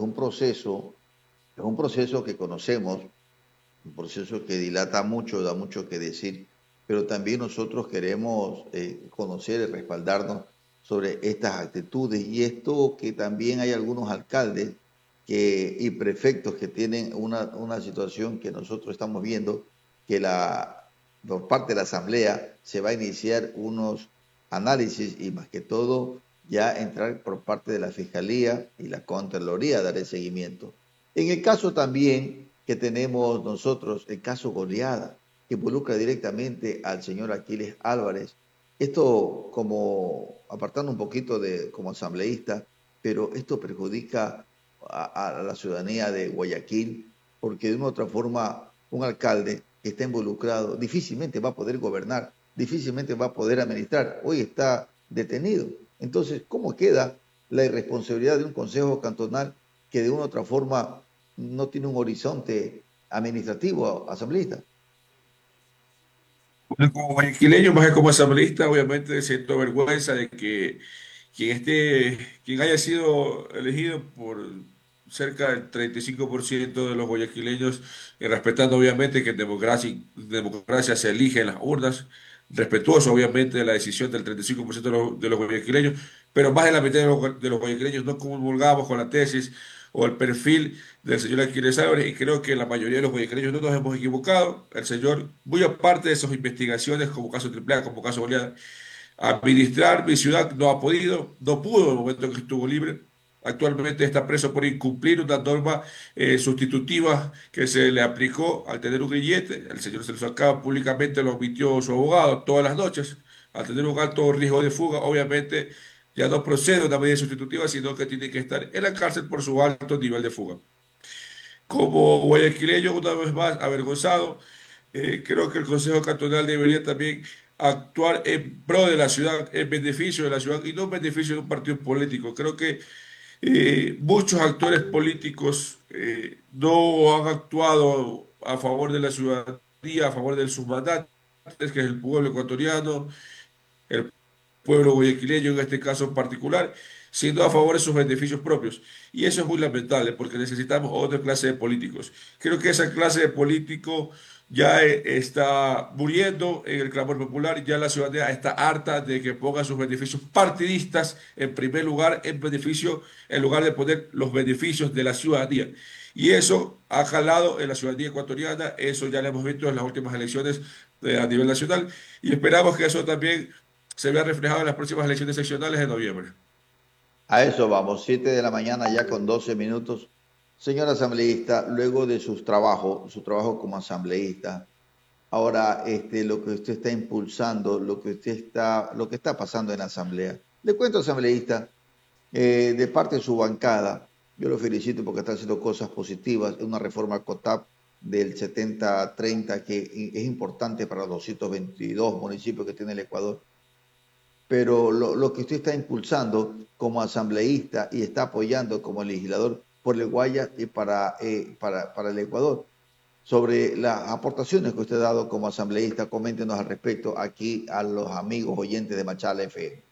es un proceso que conocemos, un proceso que dilata mucho, da mucho que decir, pero también nosotros queremos conocer y respaldarnos sobre estas actitudes y esto que también hay algunos alcaldes y prefectos que tienen una situación que nosotros estamos viendo, que por parte de la Asamblea se va a iniciar unos análisis y más que todo ya entrar por parte de la Fiscalía y la Contraloría a dar el seguimiento. En el caso también que tenemos nosotros, el caso Goleada, que involucra directamente al señor Aquiles Álvarez, esto como apartando un poquito de como asambleísta, pero esto perjudica a la ciudadanía de Guayaquil, porque de una u otra forma un alcalde que está involucrado difícilmente va a poder gobernar, difícilmente va a poder administrar. Hoy está detenido. Entonces, ¿cómo queda la irresponsabilidad de un consejo cantonal que de una u otra forma no tiene un horizonte administrativo asambleísta? Bueno, como guayaquileño, más que como asambleísta, obviamente siento vergüenza de que quien haya sido elegido por cerca del 35% de los guayaquileños, respetando obviamente que en democracia se elige en las urnas, respetuoso obviamente de la decisión del 35% de los guayaquileños, pero más de la mitad de los guayaquileños no comulgamos con la tesis o el perfil del señor Aquiles Álvarez, y creo que la mayoría de los guayaquileños no nos hemos equivocado. El señor, muy aparte de sus investigaciones, como caso Triple A, como caso Goleada, administrar mi ciudad no ha podido, no pudo en el momento en que estuvo libre. Actualmente está preso por incumplir una norma sustitutiva que se le aplicó al tener un grillete. El señor se lo sacaba públicamente, lo admitió su abogado todas las noches. Al tener un alto riesgo de fuga, obviamente ya no procede una medida sustitutiva, sino que tiene que estar en la cárcel por su alto nivel de fuga. Como guayaquileño, una vez más avergonzado, creo que el Consejo Cantonal debería también actuar en pro de la ciudad, en beneficio de la ciudad y no en beneficio de un partido político. Creo que muchos actores políticos no han actuado a favor de la ciudadanía, a favor de sus mandantes, que es el pueblo ecuatoriano, el pueblo guayaquileño en este caso en particular, siendo a favor de sus beneficios propios. Y eso es muy lamentable porque necesitamos otra clase de políticos. Creo que esa clase de político ya está muriendo en el clamor popular, ya la ciudadanía está harta de que pongan sus beneficios partidistas en primer lugar, en lugar de poner los beneficios de la ciudadanía. Y eso ha jalado en la ciudadanía ecuatoriana, eso ya lo hemos visto en las últimas elecciones a nivel nacional, y esperamos que eso también se vea reflejado en las próximas elecciones seccionales de noviembre. A eso vamos, 7 de la mañana ya con 12 minutos. Señor asambleísta, luego de su trabajo como asambleísta, ahora lo que usted está impulsando, lo que está pasando en la asamblea. Le cuento, asambleísta, de parte de su bancada, yo lo felicito porque está haciendo cosas positivas, una reforma COTAP del 70-30 que es importante para los 222 municipios que tiene el Ecuador, pero lo que usted está impulsando como asambleísta y está apoyando como legislador por el Guayas y para el Ecuador, sobre las aportaciones que usted ha dado como asambleísta, coméntenos al respecto aquí a los amigos oyentes de Machala FM.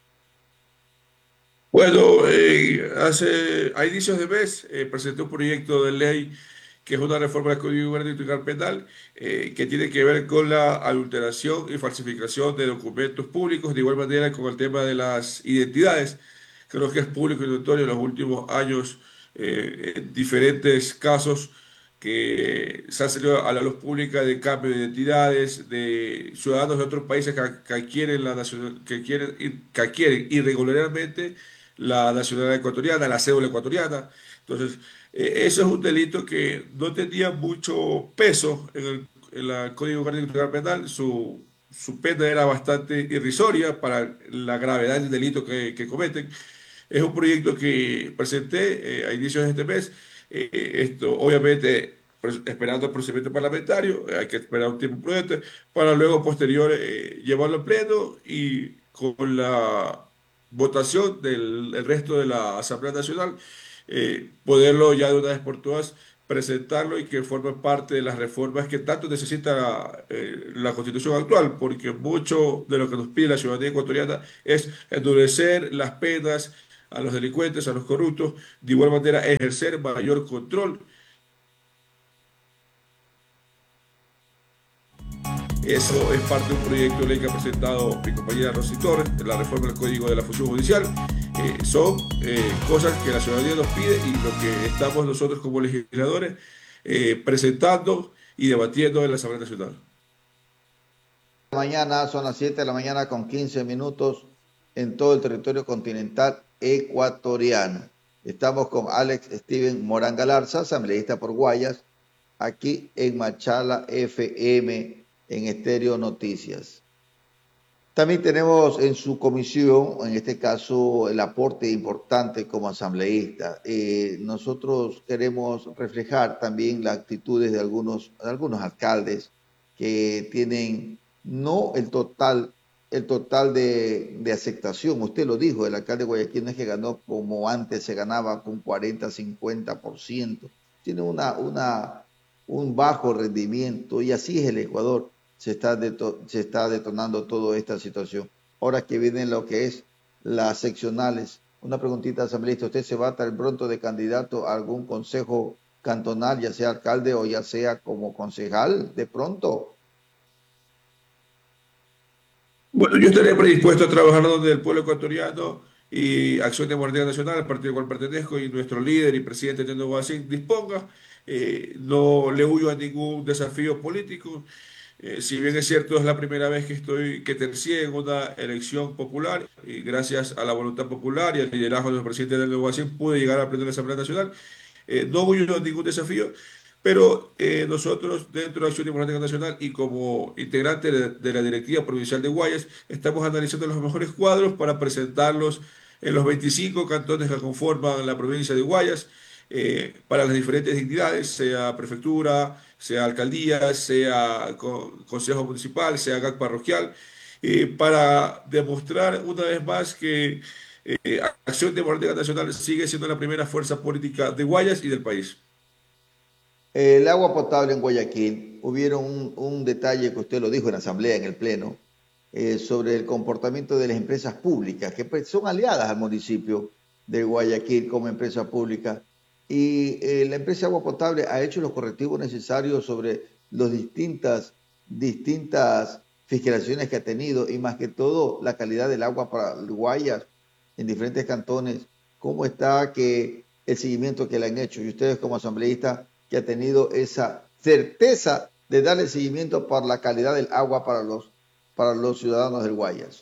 Bueno, a inicios de mes presenté un proyecto de ley que es una reforma del Código Gubernamental Penal que tiene que ver con la adulteración y falsificación de documentos públicos, de igual manera con el tema de las identidades. Creo que es público y notorio en los últimos años en diferentes casos que se han salido a la luz pública de cambio de identidades de ciudadanos de otros países que adquieren que adquieren irregularmente la nacionalidad ecuatoriana, la cédula ecuatoriana. Entonces, eso es un delito que no tenía mucho peso en el Código Cardiovascular Penal. Su pena era bastante irrisoria para la gravedad del delito que cometen. Es un proyecto que presenté a inicios de este mes. Esto, obviamente, esperando el procedimiento parlamentario, hay que esperar un tiempo prudente para luego, posterior, llevarlo a pleno y con la votación del resto de la Asamblea Nacional, poderlo ya de una vez por todas presentarlo y que forme parte de las reformas que tanto necesita la Constitución actual, porque mucho de lo que nos pide la ciudadanía ecuatoriana es endurecer las penas a los delincuentes, a los corruptos, de igual manera ejercer mayor control. Eso es parte de un proyecto de ley que ha presentado mi compañera Rosy Torres, la reforma del Código de la Función Judicial. Son cosas que la ciudadanía nos pide y lo que estamos nosotros como legisladores presentando y debatiendo en la Asamblea Nacional. Mañana son las 7 de la mañana con 15 minutos en todo el territorio continental ecuatoriano. Estamos con Alex Steven Morán Galarza, asambleísta por Guayas, aquí en Machala FM, en Estéreo Noticias. También tenemos en su comisión, en este caso, el aporte importante como asambleísta. Nosotros queremos reflejar también las actitudes de algunos alcaldes que tienen no el total de aceptación. Usted lo dijo, el alcalde de Guayaquil no es que ganó como antes se ganaba con 40, 50%. Tiene un bajo rendimiento y así es el Ecuador. Se está detonando toda esta situación. Ahora que vienen lo que es las seccionales. Una preguntita, asambleísta. ¿Usted se va tan pronto de candidato a algún consejo cantonal, ya sea alcalde o ya sea como concejal, de pronto? Bueno, yo estaré predispuesto a trabajar donde el pueblo ecuatoriano y Acción Democrática Nacional, el partido al cual pertenezco, y nuestro líder y presidente Tendo Guasín disponga. No le huyo a ningún desafío político. Si bien es cierto, es la primera vez que tercié en una elección popular, y gracias a la voluntad popular y al liderazgo del presidente Tendo Guasín pude llegar a pleno de la Asamblea Nacional. No huyo a ningún desafío, pero nosotros dentro de Acción Democrática Nacional y como integrante de la directiva provincial de Guayas, estamos analizando los mejores cuadros para presentarlos en los 25 cantones que conforman la provincia de Guayas, para las diferentes dignidades, sea prefectura, sea alcaldía, sea consejo municipal, sea GAC parroquial, para demostrar una vez más que Acción Democrática Nacional sigue siendo la primera fuerza política de Guayas y del país. El agua potable en Guayaquil, hubieron un detalle que usted lo dijo en la asamblea, en el pleno, sobre el comportamiento de las empresas públicas, que pues, son aliadas al municipio de Guayaquil como empresa pública. Y la empresa de agua potable ha hecho los correctivos necesarios sobre las distintas fiscalizaciones que ha tenido y más que todo la calidad del agua para Guayas en diferentes cantones. ¿Cómo está que el seguimiento que le han hecho? Y ustedes como asambleístas que ha tenido esa certeza de darle seguimiento por la calidad del agua para los ciudadanos del Guayas.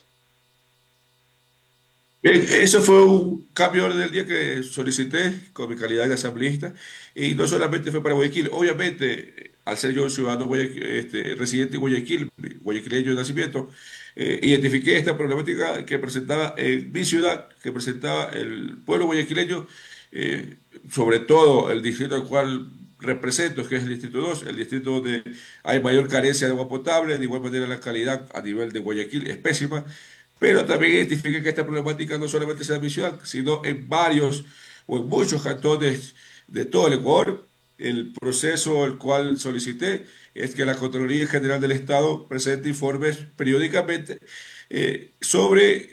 Bien, eso fue un cambio del día que solicité con mi calidad de asambleísta y no solamente fue para Guayaquil, obviamente al ser yo un ciudadano residente en Guayaquil, guayaquileño de nacimiento, identifiqué esta problemática que presentaba en mi ciudad, que presentaba el pueblo guayaquileño, eh, sobre todo el distrito al cual represento, que es el distrito 2, el distrito donde hay mayor carencia de agua potable, de igual manera la calidad a nivel de Guayaquil es pésima. Pero también identifica que esta problemática no solamente se da en mi ciudad, sino en varios o en muchos cantones de todo el Ecuador. El proceso el cual solicité es que la Contraloría General del Estado presente informes periódicamente sobre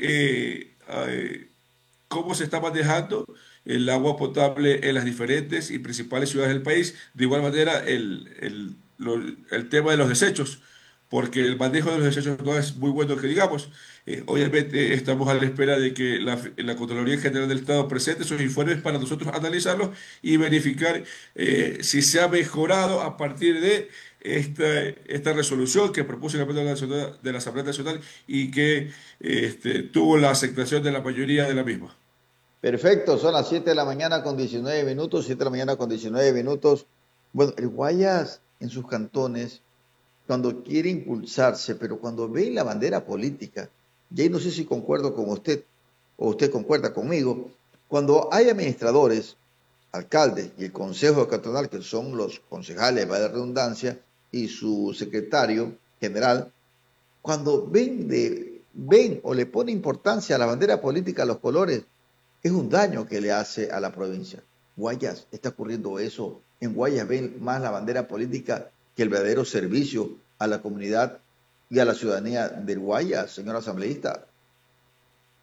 cómo se está manejando el agua potable en las diferentes y principales ciudades del país. De igual manera, el tema de los desechos, porque el manejo de los desechos no es muy bueno que digamos. Obviamente estamos a la espera de que la Contraloría General del Estado presente sus informes para nosotros analizarlos y verificar si se ha mejorado a partir de esta resolución que propuso la Pleno de la Asamblea Nacional y que tuvo la aceptación de la mayoría de la misma. Perfecto, son las 7 de la mañana con 19 minutos, 7 de la mañana con 19 minutos. Bueno, el Guayas en sus cantones, cuando quiere impulsarse, pero cuando ve la bandera política, y ahí no sé si concuerdo con usted o usted concuerda conmigo, cuando hay administradores, alcaldes y el consejo cantonal, que son los concejales, va de redundancia, y su secretario general, cuando ven o le pone importancia a la bandera política, a los colores, es un daño que le hace a la provincia. Guayas, está ocurriendo eso. En Guayas ven más la bandera política que el verdadero servicio a la comunidad y a la ciudadanía del Guayas, señor asambleísta.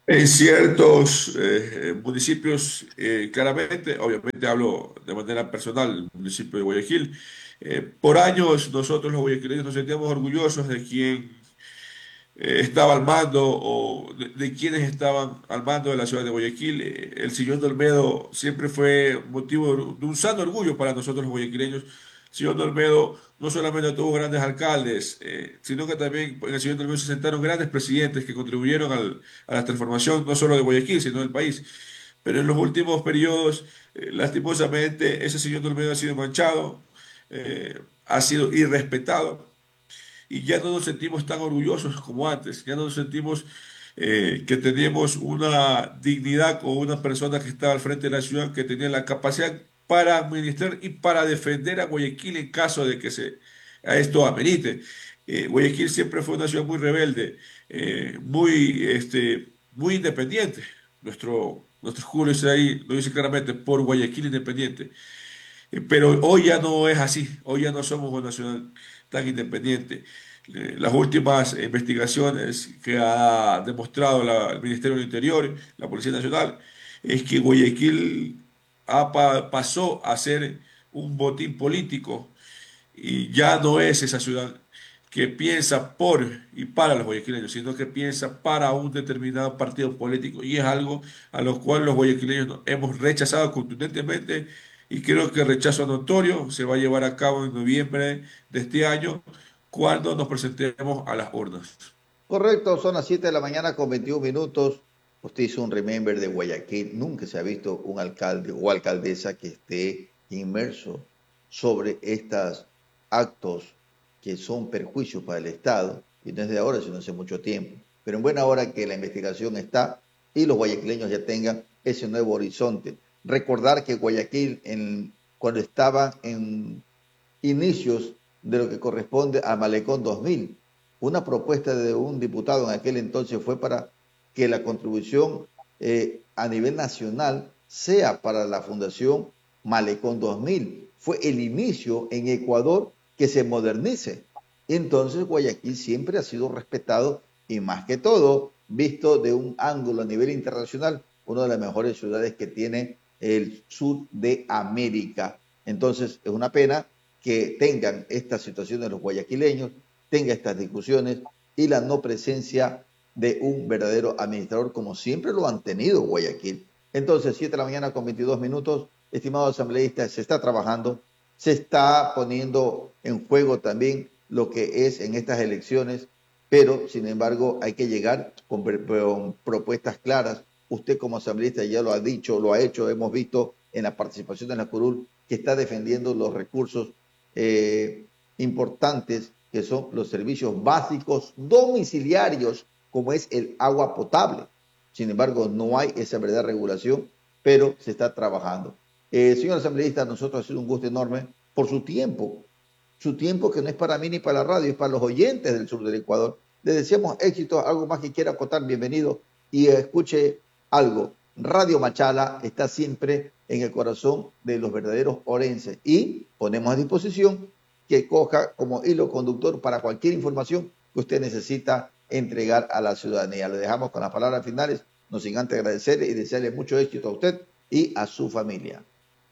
En ciertos municipios, claramente, obviamente hablo de manera personal, el municipio de Guayaquil, por años nosotros los guayaquileños nos sentíamos orgullosos de quien estaba al mando o de quienes estaban al mando de la ciudad de Guayaquil. El Sillón de Olmedo siempre fue motivo de un sano orgullo para nosotros los guayaquileños. Sillón de Olmedo no solamente tuvo grandes alcaldes, sino que también en el Sillón de Olmedo se sentaron grandes presidentes que contribuyeron a la transformación no solo de Guayaquil, sino del país. Pero en los últimos periodos, lastimosamente, ese Sillón de Olmedo ha sido manchado, ha sido irrespetado y ya no nos sentimos tan orgullosos como antes, ya no nos sentimos que teníamos una dignidad o una persona que estaba al frente de la ciudad que tenía la capacidad para administrar y para defender a Guayaquil en caso de que a esto amerite. Guayaquil siempre fue una ciudad muy rebelde, muy independiente. Nuestro Julio dice ahí, lo dice claramente, por Guayaquil independiente. Pero hoy ya no es así, hoy ya no somos una ciudad tan independiente. Las últimas investigaciones que ha demostrado el Ministerio del Interior, la Policía Nacional, es que Guayaquil pasó a ser un botín político y ya no es esa ciudad que piensa por y para los guayaquileños, sino que piensa para un determinado partido político. Y es algo a lo cual los guayaquileños hemos rechazado contundentemente y creo que el rechazo notorio se va a llevar a cabo en noviembre de este año cuando nos presentemos a las urnas. Correcto, son las 7 de la mañana con 21 minutos. Usted hizo un remember de Guayaquil. Nunca se ha visto un alcalde o alcaldesa que esté inmerso sobre estos actos que son perjuicios para el Estado. Y no es de ahora, sino hace mucho tiempo. Pero en buena hora que la investigación está y los guayaquileños ya tengan ese nuevo horizonte. Recordar que Guayaquil, cuando estaba en inicios de lo que corresponde a Malecón 2000. Una propuesta de un diputado en aquel entonces fue para que la contribución a nivel nacional sea para la Fundación Malecón 2000. Fue el inicio en Ecuador que se modernice. Entonces Guayaquil siempre ha sido respetado y más que todo, visto de un ángulo a nivel internacional, una de las mejores ciudades que tiene el sur de América. Entonces es una pena que tengan estas situaciones los guayaquileños, tenga estas discusiones y la no presencia de un verdadero administrador como siempre lo han tenido Guayaquil. Entonces, 7 de la mañana con 22 minutos, estimados asambleístas, se está trabajando, se está poniendo en juego también lo que es en estas elecciones, pero sin embargo hay que llegar con propuestas claras. Usted como asambleísta ya lo ha dicho, lo ha hecho, hemos visto en la participación en la curul que está defendiendo los recursos importantes que son los servicios básicos domiciliarios, como es el agua potable. Sin embargo, no hay esa verdadera regulación, pero se está trabajando. Señor asambleísta, a nosotros ha sido un gusto enorme por su tiempo que no es para mí ni para la radio, es para los oyentes del sur del Ecuador. Les deseamos éxito, algo más que quiera acotar, bienvenido y escuche algo. Radio Machala está siempre en el corazón de los verdaderos orenses y ponemos a disposición que coja como hilo conductor para cualquier información que usted necesita entregar a la ciudadanía. Le dejamos con las palabras finales, nos encanta agradecerle y desearle mucho éxito a usted y a su familia.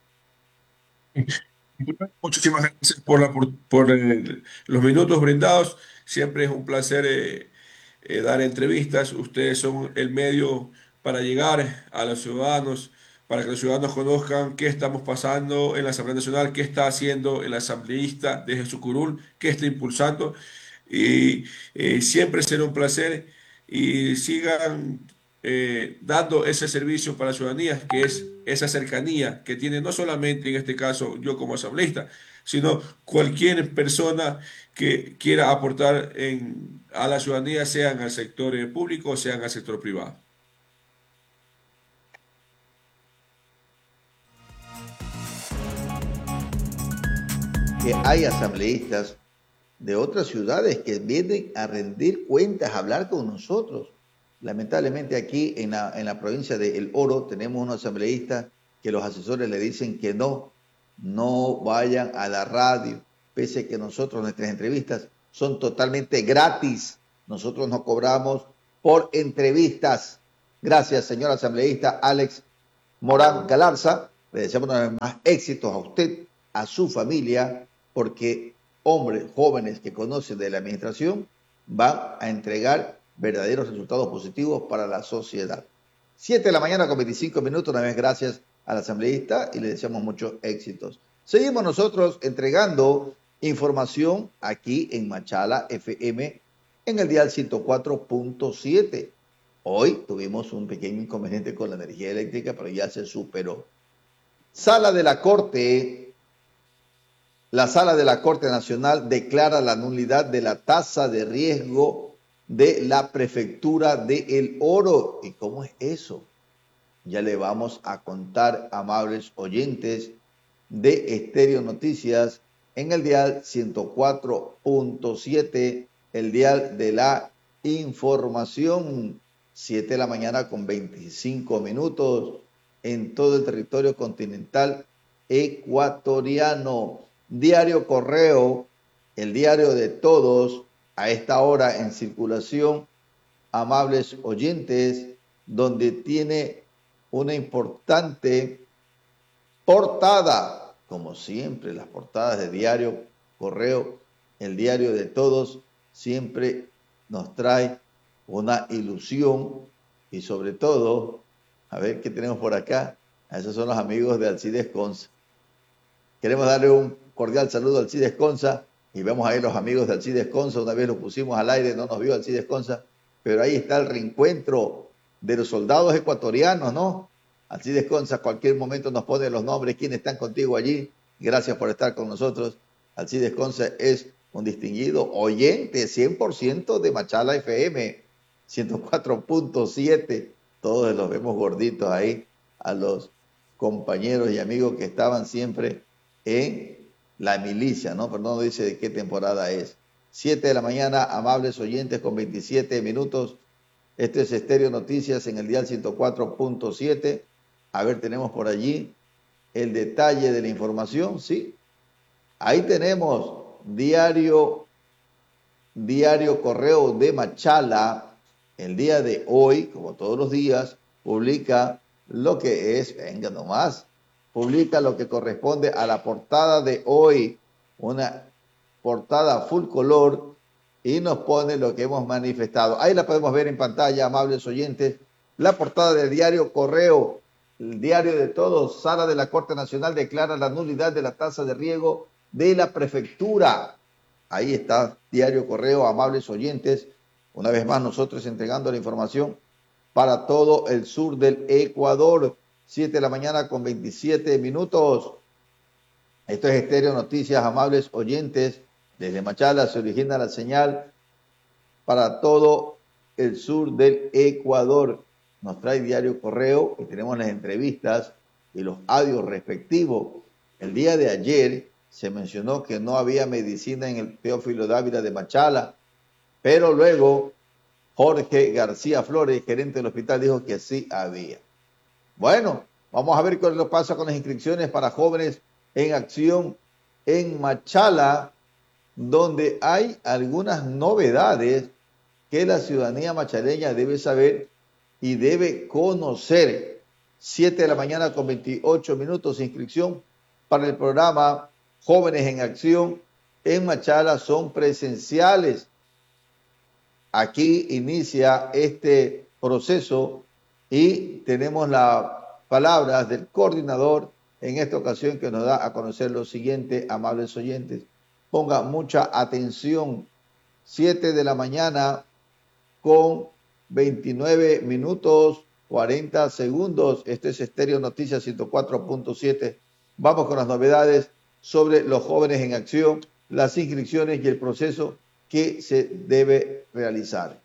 Muchísimas gracias por los minutos brindados. Siempre es un placer dar entrevistas. Ustedes son el medio para llegar a los ciudadanos, para que los ciudadanos conozcan qué estamos pasando en la Asamblea Nacional, qué está haciendo el asambleísta desde su curul, qué está impulsando. Y siempre será un placer y sigan dando ese servicio para la ciudadanía, que es esa cercanía que tiene no solamente en este caso yo como asambleísta, sino cualquier persona que quiera aportar a la ciudadanía, sean al sector público, sean al sector privado. Que hay asambleístas de otras ciudades que vienen a rendir cuentas, a hablar con nosotros. Lamentablemente aquí en la provincia de El Oro tenemos unos asambleístas que los asesores le dicen que no vayan a la radio, pese a que nosotros, nuestras entrevistas son totalmente gratis. Nosotros no cobramos por entrevistas. Gracias, señor asambleísta Alex Morán Galarza. Le deseamos una vez más éxitos a usted, a su familia, porque hombres jóvenes que conocen de la administración van a entregar verdaderos resultados positivos para la sociedad. 7 de la mañana con 25 minutos, una vez gracias al asambleísta y le deseamos muchos éxitos. Seguimos nosotros entregando información aquí en Machala FM en el dial 104.7. Hoy tuvimos un pequeño inconveniente con la energía eléctrica, pero ya se superó. Sala de la Corte, la Sala de la Corte Nacional declara la nulidad de la tasa de riesgo de la Prefectura de El Oro. ¿Y cómo es eso? Ya le vamos a contar, amables oyentes de Estéreo Noticias, en el dial 104.7, el dial de la información. 7 de la mañana con 25 minutos en todo el territorio continental ecuatoriano. Diario Correo, el diario de todos, a esta hora en circulación, amables oyentes, donde tiene una importante portada, como siempre, las portadas de Diario Correo, el diario de todos, siempre nos trae una ilusión y sobre todo, a ver qué tenemos por acá, esos son los amigos de Alcides Conza. Queremos darle un cordial saludo a Alcides Conza y vemos ahí los amigos de Alcides Conza, una vez lo pusimos al aire, no nos vio Alcides Conza, pero ahí está el reencuentro de los soldados ecuatorianos, ¿no? Alcides Conza, cualquier momento nos pone los nombres, quiénes están contigo allí. Gracias por estar con nosotros. Alcides Conza es un distinguido oyente 100% de Machala FM, 104.7. Todos los vemos gorditos ahí, a los compañeros y amigos que estaban siempre en la milicia, ¿no? Pero no dice de qué temporada es. 7 de la mañana, amables oyentes, con 27 minutos. Este es Estéreo Noticias en el dial 104.7. A ver, tenemos por allí el detalle de la información, ¿sí? Ahí tenemos diario Correo de Machala. El día de hoy, como todos los días, publica lo que es, venga nomás, publica lo que corresponde a la portada de hoy, una portada full color, y nos pone lo que hemos manifestado. Ahí la podemos ver en pantalla, amables oyentes, la portada del diario Correo, el diario de todos. Sala de la Corte Nacional declara la nulidad de la tasa de riego de la prefectura. Ahí está, diario Correo, amables oyentes, una vez más nosotros entregando la información para todo el sur del Ecuador. 7 de la mañana con 27 minutos. Esto es Estéreo Noticias, amables oyentes. Desde Machala se origina la señal para todo el sur del Ecuador. Nos trae diario Correo y tenemos las entrevistas y los audios respectivos. El día de ayer se mencionó que no había medicina en el Teófilo Dávila de Machala, pero luego Jorge García Flores, gerente del hospital, dijo que sí había. Bueno, vamos a ver qué lo pasa con las inscripciones para jóvenes en acción en Machala, donde hay algunas novedades que la ciudadanía machaleña debe saber y debe conocer. 7 de la mañana con 28 minutos, inscripción para el programa Jóvenes en Acción en Machala son presenciales. Aquí inicia este proceso y tenemos las palabras del coordinador en esta ocasión que nos da a conocer lo siguiente, amables oyentes. Ponga mucha atención. 7 de la mañana con 29 minutos 40 segundos. Este es Estéreo Noticias 104.7. Vamos con las novedades sobre los jóvenes en acción, las inscripciones y el proceso que se debe realizar.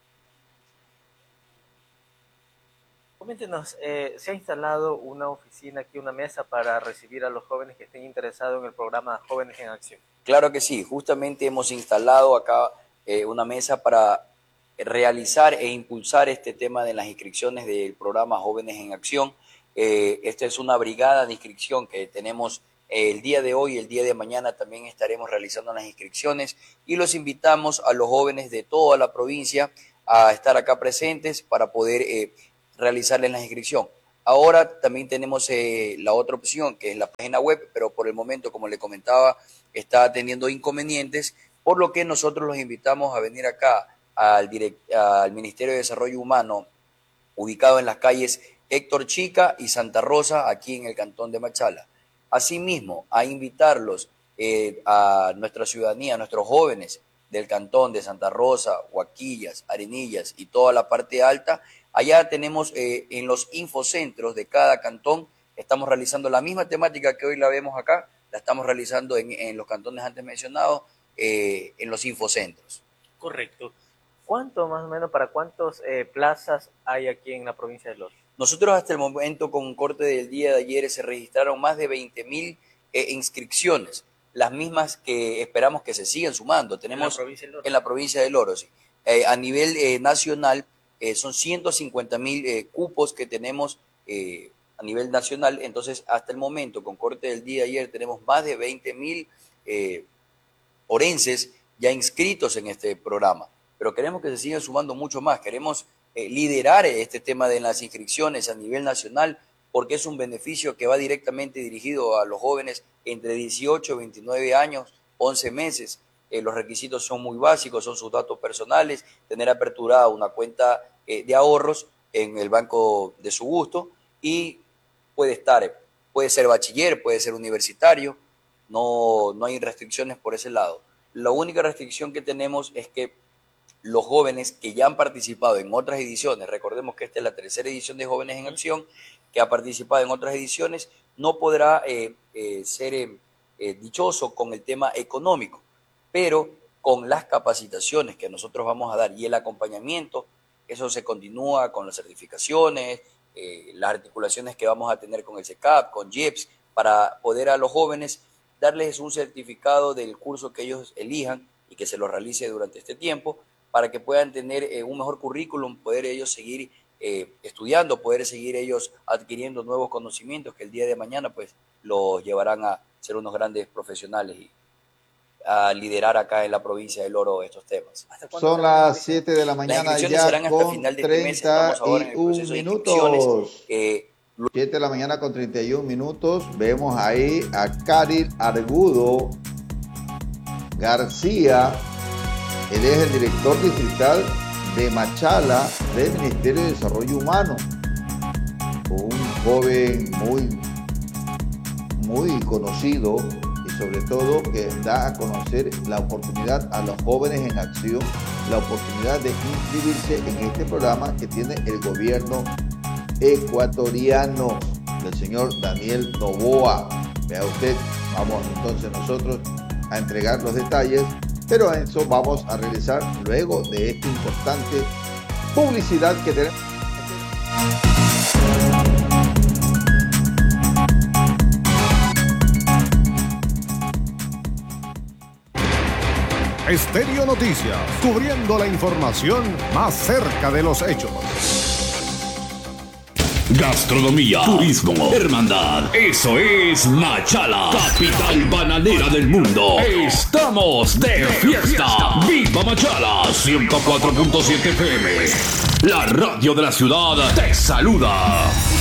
Coméntenos, ¿se ha instalado una oficina aquí, una mesa para recibir a los jóvenes que estén interesados en el programa Jóvenes en Acción? Claro que sí, justamente hemos instalado acá una mesa para realizar e impulsar este tema de las inscripciones del programa Jóvenes en Acción. Esta es una brigada de inscripción que tenemos el día de hoy, el día de mañana también estaremos realizando las inscripciones y los invitamos a los jóvenes de toda la provincia a estar acá presentes para poder realizarles la inscripción. Ahora también tenemos la otra opción, que es la página web, pero por el momento, como le comentaba, está teniendo inconvenientes, por lo que nosotros los invitamos a venir acá al Ministerio de Desarrollo Humano, ubicado en las calles Héctor Chica y Santa Rosa, aquí en el cantón de Machala. Asimismo, a invitarlos a nuestra ciudadanía, a nuestros jóvenes del cantón de Santa Rosa, Huaquillas, Arenillas y toda la parte alta. Allá tenemos en los infocentros de cada cantón, estamos realizando la misma temática que hoy la vemos acá, la estamos realizando en los cantones antes mencionados, en los infocentros. Correcto. ¿Cuánto más o menos, para cuántas plazas hay aquí en la provincia de Los? Nosotros hasta el momento, con corte del día de ayer, se registraron más de 20.000 inscripciones, las mismas que esperamos que se sigan sumando. Tenemos en la provincia del Oro, sí. A nivel nacional, son 150.000 cupos que tenemos a nivel nacional. Entonces, hasta el momento, con corte del día de ayer, tenemos más de 20.000 orenses ya inscritos en este programa. Pero queremos que se sigan sumando mucho más. Queremos liderar este tema de las inscripciones a nivel nacional, porque es un beneficio que va directamente dirigido a los jóvenes entre 18 y 29 años, 11 meses. Los requisitos son muy básicos, son sus datos personales, tener aperturada una cuenta de ahorros en el banco de su gusto, y puede ser bachiller, puede ser universitario, no hay restricciones por ese lado. La única restricción que tenemos es que los jóvenes que ya han participado en otras ediciones, recordemos que esta es la tercera edición de Jóvenes en Acción, que ha participado en otras ediciones, no podrá ser dichoso con el tema económico, pero con las capacitaciones que nosotros vamos a dar y el acompañamiento, eso se continúa con las certificaciones, las articulaciones que vamos a tener con el CECAP, con JEPS, para poder a los jóvenes darles un certificado del curso que ellos elijan y que se lo realice durante este tiempo, para que puedan tener un mejor currículum, poder ellos seguir estudiando, poder seguir ellos adquiriendo nuevos conocimientos que el día de mañana pues los llevarán a ser unos grandes profesionales y a liderar acá en la provincia del Oro estos temas. Son las 7 de la mañana ya con 31 minutos. 7 de la mañana con 31 minutos. Vemos ahí a Karil Argudo García. Él es el director distrital de Machala del Ministerio de Desarrollo Humano. Un joven muy conocido y sobre todo que da a conocer la oportunidad a los jóvenes en acción, la oportunidad de inscribirse en este programa que tiene el gobierno ecuatoriano del señor Daniel Noboa. Vea usted, vamos entonces nosotros a entregar los detalles, pero a eso vamos a realizar luego de esta importante publicidad que tenemos. Estéreo Noticias, cubriendo la información más cerca de los hechos. Gastronomía, turismo, hermandad, eso es Machala, capital bananera del mundo. Estamos de fiesta. ¡Viva Machala! 104.7 FM. La radio de la ciudad te saluda.